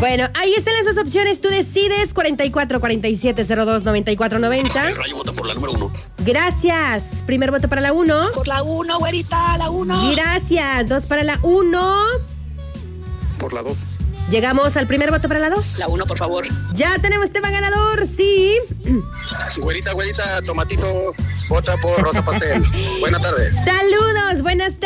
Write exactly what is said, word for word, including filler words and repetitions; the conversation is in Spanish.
Bueno, ahí están las dos opciones. Tú decides. cuarenta y cuatro, cuarenta y siete, cero dos, noventa y cuatro, noventa. El Rayo vota por la número uno. Gracias. Primer voto para la uno. Por la uno, güerita, la uno. Gracias. Dos para la uno. Por la dos. Llegamos al primer voto para la dos. La uno, por favor. Ya tenemos tema ganador, sí. Güerita, güerita, tomatito, vota por Rosa Pastel. Buenas tardes. Saludos, buenas tardes.